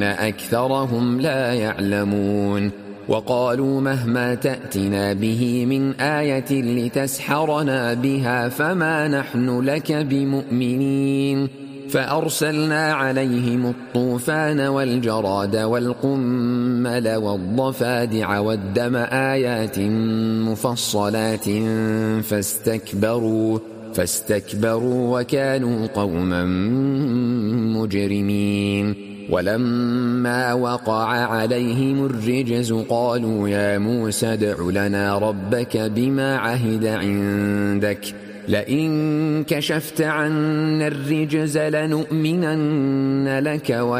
أكثرهم لا يعلمون وقالوا مهما تأتنا به من آية لتسحرنا بها فما نحن لك بمؤمنين فأرسلنا عليهم الطوفان والجراد والقمل والضفادع والدم آيات مفصلات فاستكبروا وكانوا قوما مجرمين ولما وقع عليهم الرجز قالوا يا موسى ادع لنا ربك بما عهد عندك لئن كشفت عنا الرجز لنؤمنن لك